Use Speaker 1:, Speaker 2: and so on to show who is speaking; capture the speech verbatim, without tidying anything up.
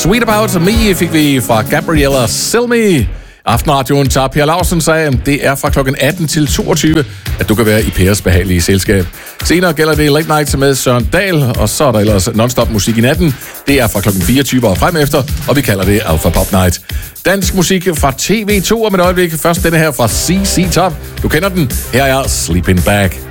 Speaker 1: Sweet About Me fik vi fra Gabriella Cilmi. Aftenradioen tager Per Lausen sagde, det er fra klokken atten til toogtyve, at du kan være i Pers behagelige selskab. Senere gælder det Late Night med Søren Dahl, og så er der ellers non-stop musik i natten. Det er fra klokken fireogtyve og frem efter, og vi kalder det Alpha Pop Night. Dansk musik fra T V to om et øjeblik. Først denne her fra C C Top. Du kender den. Her er Sleeping Bag.